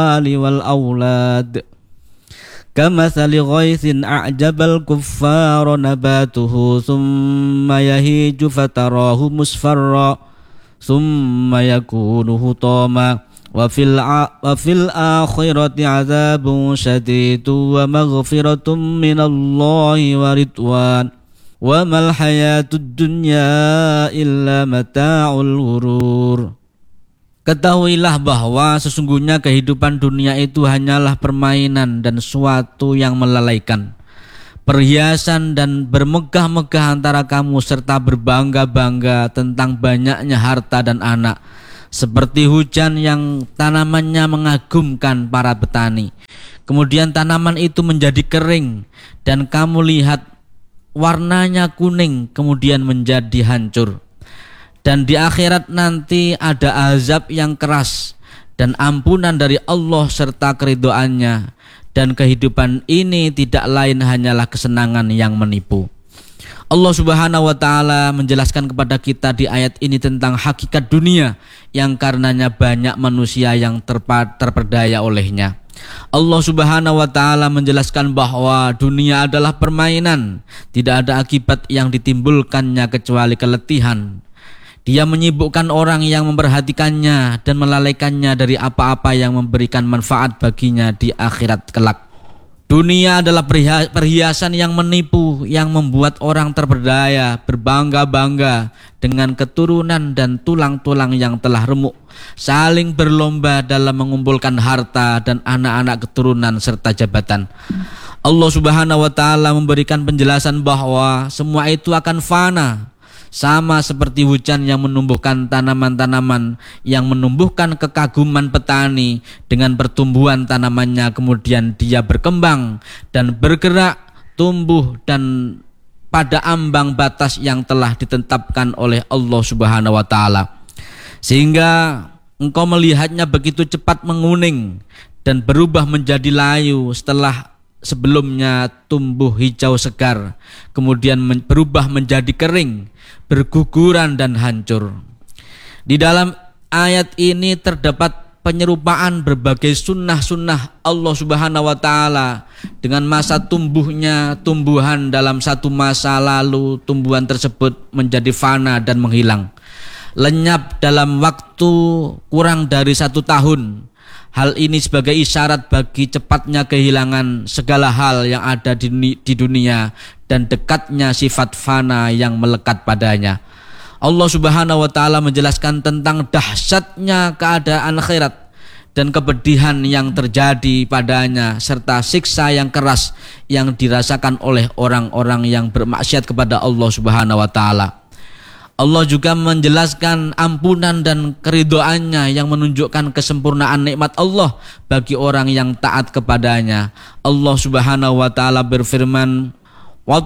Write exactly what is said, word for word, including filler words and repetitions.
والأولاد كمثل غيث أعجب الكفار نباته ثم يهيج فتراه مصفرا ثم يكون هطاما وفي, وفي الآخرة عذاب شديد ومغفرة من الله ورضوان وما الحياة الدنيا إلا متاع الغرور. Ketahuilah bahwa sesungguhnya kehidupan dunia itu hanyalah permainan dan suatu yang melalaikan, perhiasan dan bermegah-megah antara kamu serta berbangga-bangga tentang banyaknya harta dan anak, seperti hujan yang tanamannya mengagumkan para petani. Kemudian tanaman itu menjadi kering dan kamu lihat warnanya kuning kemudian menjadi hancur. Dan di akhirat nanti ada azab yang keras dan ampunan dari Allah serta keridhoannya, dan kehidupan ini tidak lain hanyalah kesenangan yang menipu. Allah Subhanahu wa taala menjelaskan kepada kita di ayat ini tentang hakikat dunia yang karenanya banyak manusia yang terpa, terperdaya olehnya. Allah Subhanahu wa taala menjelaskan bahwa dunia adalah permainan, tidak ada akibat yang ditimbulkannya kecuali keletihan. Dia menyibukkan orang yang memperhatikannya dan melalaikannya dari apa-apa yang memberikan manfaat baginya di akhirat kelak. Dunia adalah perhiasan yang menipu, yang membuat orang terperdaya, berbangga-bangga dengan keturunan dan tulang-tulang yang telah remuk, saling berlomba dalam mengumpulkan harta dan anak-anak keturunan serta jabatan. Allah Subhanahu wa taala memberikan penjelasan bahwa semua itu akan fana, sama seperti hujan yang menumbuhkan tanaman-tanaman, yang menumbuhkan kekaguman petani dengan pertumbuhan tanamannya, kemudian dia berkembang dan bergerak, tumbuh dan pada ambang batas yang telah ditetapkan oleh Allah Subhanahu wa taala, sehingga engkau melihatnya begitu cepat menguning dan berubah menjadi layu setelah sebelumnya tumbuh hijau segar, kemudian berubah menjadi kering, berguguran dan hancur. Di dalam ayat ini terdapat penyerupaan berbagai sunnah-sunnah Allah Subhanahu wa taala dengan masa tumbuhnya tumbuhan dalam satu masa lalu, tumbuhan tersebut menjadi fana dan menghilang, lenyap dalam waktu kurang dari satu tahun. Hal ini sebagai isyarat bagi cepatnya kehilangan segala hal yang ada di, di dunia dan dekatnya sifat fana yang melekat padanya. Allah Subhanahu wa taala menjelaskan tentang dahsyatnya keadaan akhirat dan kepedihan yang terjadi padanya serta siksa yang keras yang dirasakan oleh orang-orang yang bermaksiat kepada Allah Subhanahu wa taala. Allah juga menjelaskan ampunan dan keridhoannya yang menunjukkan kesempurnaan nikmat Allah bagi orang yang taat kepadanya. Allah Subhanahu wa taala berfirman,